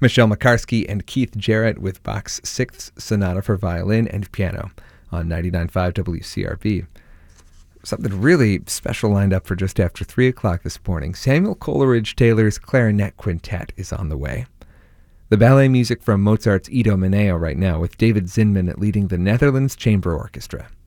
Michelle Makarsky and Keith Jarrett with Bach's Sixth Sonata for Violin and Piano on 99.5 WCRV. Something really special lined up for just after 3 o'clock this morning. Samuel Coleridge Taylor's Clarinet Quintet is on the way. The ballet music from Mozart's Idomeneo right now, with David Zinman leading the Netherlands Chamber Orchestra.